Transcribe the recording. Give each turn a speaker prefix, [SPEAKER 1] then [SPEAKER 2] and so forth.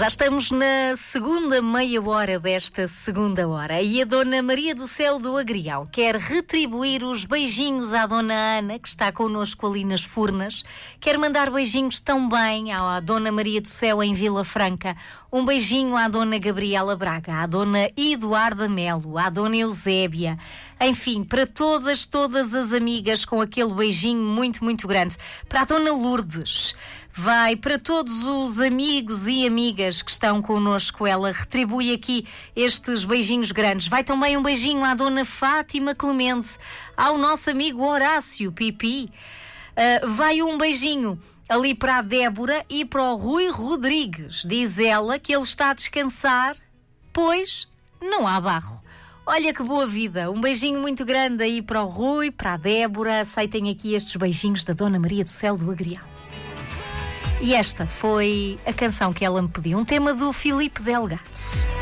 [SPEAKER 1] Já estamos na segunda meia hora desta segunda hora e a Dona Maria do Céu do Agrião quer retribuir os beijinhos à Dona Ana, que está connosco ali nas Furnas. Quer mandar beijinhos também à Dona Maria do Céu em Vila Franca. Um beijinho à Dona Gabriela Braga, à Dona Eduarda Melo, à Dona Eusébia. Enfim, para todas as amigas com aquele beijinho muito, muito grande. Para a Dona Lourdes. Vai para todos os amigos e amigas que estão connosco. Ela retribui aqui estes beijinhos grandes. Vai também um beijinho à Dona Fátima Clemente, ao nosso amigo Horácio Pipi. Vai um beijinho ali para a Débora e para o Rui Rodrigues. Diz ela que ele está a descansar, pois não há barro. Olha que boa vida. Um beijinho muito grande aí para o Rui, para a Débora. Aceitem aqui estes beijinhos da Dona Maria do Céu do Agrião. E esta foi a canção que ela me pediu, um tema do Filipe Delgado.